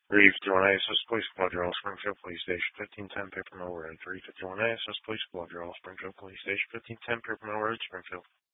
351 ASS Police Quadrille, Springfield Police Station, 1510 Paper Mill Road. 351 ASS Police Quadrille, Springfield Police Station, 1510 Paper Mill Road, Springfield.